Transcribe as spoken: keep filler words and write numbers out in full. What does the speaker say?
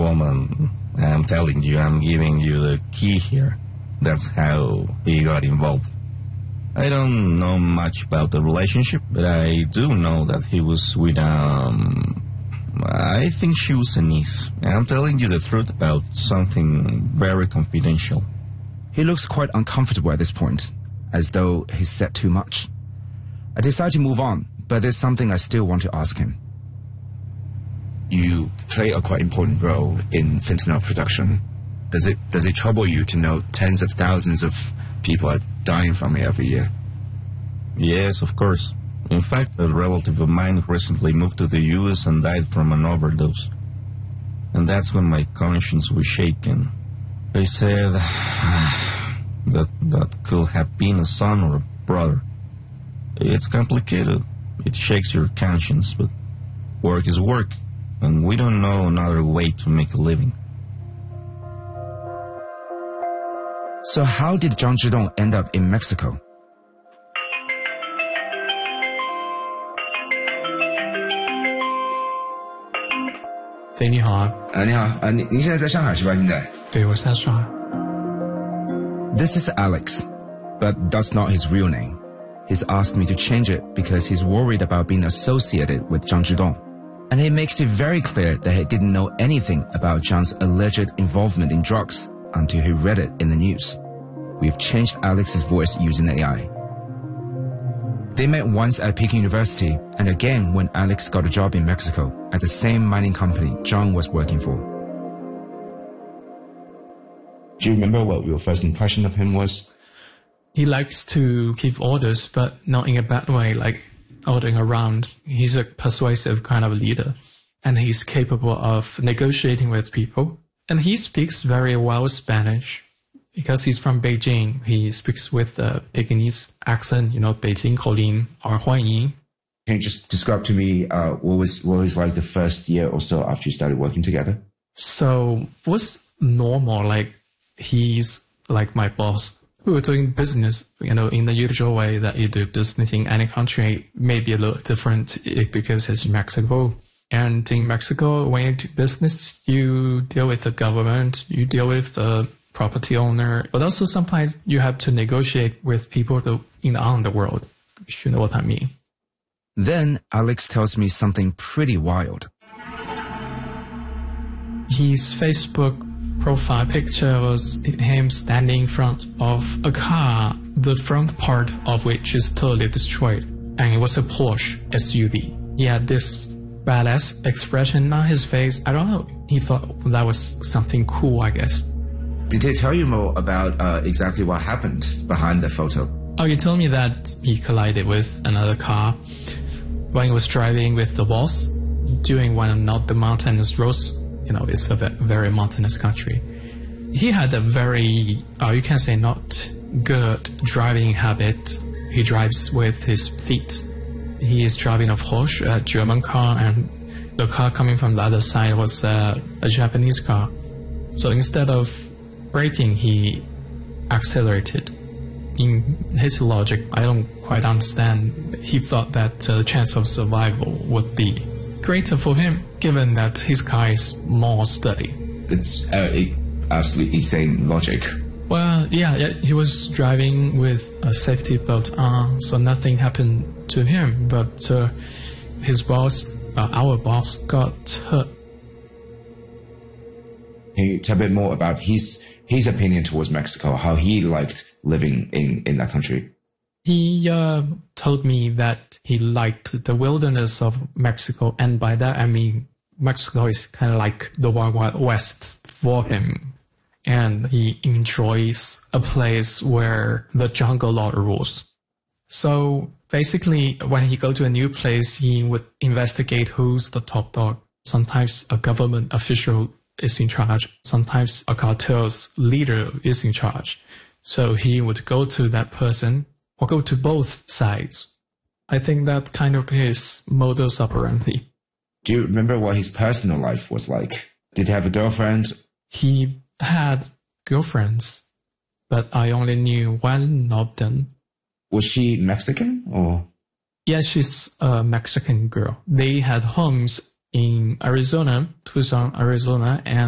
woman. I'm telling you, I'm giving you the key here. That's how he got involved. I don't know much about the relationship, but I do know that he was with, um... I think she was a niece. I'm telling you the truth about something very confidential. He looks quite uncomfortable at this point, as though he's said too much. I decide to move on, but there's something I still want to ask him. You play a quite important role in fentanyl production. Does it does it trouble you to know tens of thousands of people are dying from it every year? Yes, of course. In fact, a relative of mine recently moved to the U S and died from an overdose. And that's when my conscience was shaken. I said that that could have been a son or a brother. It's complicated. It shakes your conscience, but work is work, and we don't know another way to make a living. So how did Zhang Zhidong end up in Mexico? This is Alex, but that's not his real name. He's asked me to change it because he's worried about being associated with Zhang Zhidong. And he makes it very clear that he didn't know anything about Zhang's alleged involvement in drugs until he read it in the news. We've changed Alex's voice using A I. They met once at Peking University and again when Alex got a job in Mexico at the same mining company Zhang was working for. Do you remember what your first impression of him was? He likes to give orders, but not in a bad way, like ordering around. He's a persuasive kind of leader, and he's capable of negotiating with people. And he speaks very well Spanish. Because he's from Beijing, he speaks with a Pekingese accent, you know, Beijing Kolin or Huanyi. Can you just describe to me uh, what was what was like the first year or so after you started working together? So it was normal, like he's like my boss. We were doing business, you know, in the usual way that you do business in any country, maybe a little different because it's Mexico. And in Mexico, when you do business, you deal with the government, you deal with the property owner, but also sometimes you have to negotiate with people in the underworld, if you know what I mean. Then Alex tells me something pretty wild. His Facebook profile picture was him standing in front of a car, the front part of which is totally destroyed, and it was a Porsche S U V. He had this badass expression on his face. I don't know, he thought that was something cool, I guess. Did he tell you more about uh, exactly what happened behind the photo? Oh, he told me that he collided with another car when he was driving with the boss, doing one of the mountainous roads. You know, it's a very mountainous country. He had a very, uh, you can say, not good driving habit. He drives with his feet. He is driving a Porsche, a German car, and the car coming from the other side was uh, a Japanese car. So instead of braking, he accelerated. In his logic, I don't quite understand. He thought that the uh, chance of survival would be greater for him, given that his car is more sturdy. It's uh, absolutely insane logic. Well, yeah, yeah, he was driving with a safety belt on, so nothing happened to him, but uh, his boss, uh, our boss, got hurt. Can you tell a bit more about his his opinion towards Mexico, how he liked living in, in that country? He uh, told me that he liked the wilderness of Mexico, and by that I mean Mexico is kind of like the Wild Wild West for him. And he enjoys a place where the jungle law rules. So basically, when he go to a new place, he would investigate who's the top dog. Sometimes a government official is in charge. Sometimes a cartel's leader is in charge. So he would go to that person or go to both sides. I think that kind of his modus operandi. Do you remember what his personal life was like? Did he have a girlfriend? He had girlfriends, but I only knew one of them. Was she Mexican or? Yeah, she's a Mexican girl. They had homes in Arizona, Tucson, Arizona, and